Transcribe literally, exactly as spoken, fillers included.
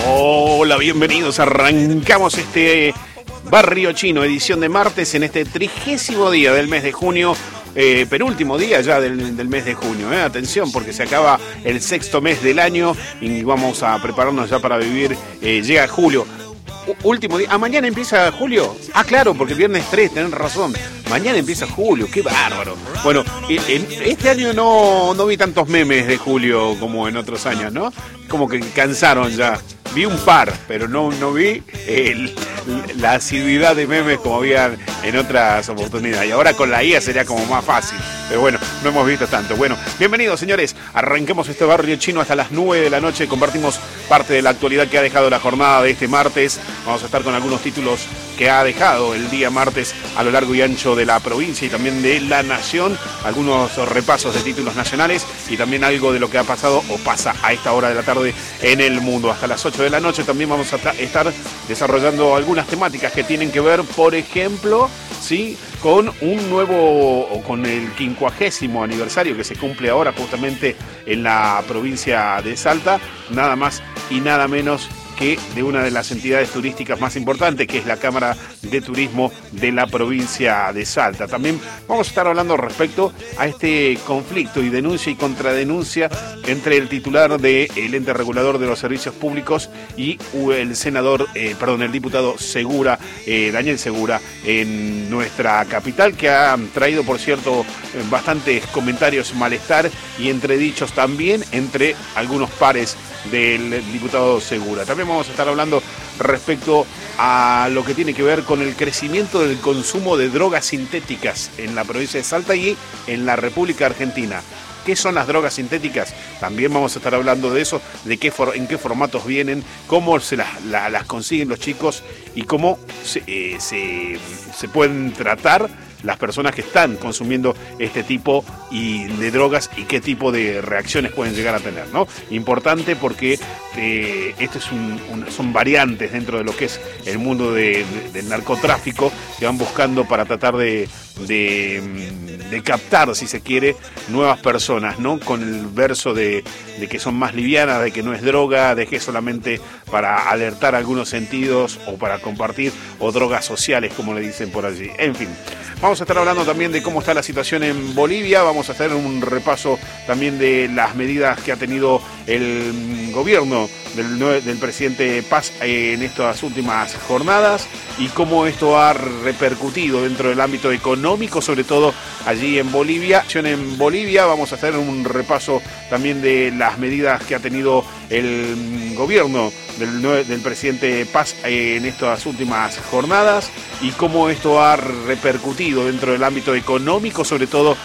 Hola, bienvenidos. Arrancamos este Barrio Chino, edición de martes, en este trigésimo día del mes de junio. Eh, penúltimo día ya del, del mes de junio, eh. Atención, porque se acaba el sexto mes del año y vamos a prepararnos ya para vivir. Eh, llega julio. Último día. Ah, mañana empieza julio. Ah, claro, porque el viernes tres, tenés razón. Mañana empieza julio, qué bárbaro. Bueno, en este año no, no vi tantos memes de julio como en otros años, ¿no? Como que cansaron ya. Vi un par, pero no, no vi el, la asiduidad de memes como había en otras oportunidades. Y ahora con la I A sería como más fácil. Pero bueno, no hemos visto tanto. Bueno, bienvenidos, señores. Arranquemos este Barrio Chino hasta las nueve de la noche. Compartimos parte de la actualidad que ha dejado la jornada de este martes. Vamos a estar con algunos títulos que ha dejado el día martes a lo largo y ancho de la provincia y también de la nación. Algunos repasos de títulos nacionales y también algo de lo que ha pasado o pasa a esta hora de la tarde en el mundo. Hasta las ocho de la noche también vamos a estar desarrollando algunas temáticas que tienen que ver, por ejemplo, ¿sí?, con un nuevo, o con el quincuagésimo aniversario que se cumple ahora justamente en la provincia de Salta, nada más y nada menos que de una de las entidades turísticas más importantes, que es la Cámara de Turismo de la provincia de Salta. También vamos a estar hablando respecto a este conflicto y denuncia y contradenuncia entre el titular del ente regulador de los servicios públicos y el senador, eh, perdón, el diputado Segura, eh, Daniel Segura, en nuestra capital, que ha traído, por cierto, bastantes comentarios, malestar y entredichos también entre algunos pares del diputado Segura. También vamos a estar hablando respecto a lo que tiene que ver con el crecimiento del consumo de drogas sintéticas en la provincia de Salta y en la República Argentina. ¿Qué son las drogas sintéticas? También vamos a estar hablando de eso, de qué for, en qué formatos vienen, cómo se las, la, las consiguen los chicos y cómo se, eh, se, se pueden tratar las personas que están consumiendo este tipo y de drogas y qué tipo de reacciones pueden llegar a tener, ¿no? Importante porque eh, este es un, un, son variantes dentro de lo que es el mundo de, de, del narcotráfico que van buscando para tratar de, de, de captar, si se quiere, nuevas personas, ¿no? Con el verso de, de que son más livianas, de que no es droga, de que es solamente para alertar algunos sentidos o para compartir, o drogas sociales, como le dicen por allí. En fin. Vamos a estar hablando también de cómo está la situación en Bolivia, vamos a hacer un repaso también de las medidas que ha tenido el gobierno del, del presidente Paz en estas últimas jornadas y cómo esto ha repercutido dentro del ámbito económico, sobre todo allí en Bolivia. En Bolivia vamos a hacer un repaso también de las medidas que ha tenido el gobierno del, del presidente Paz en estas últimas jornadas y cómo esto ha repercutido dentro del ámbito económico, sobre todo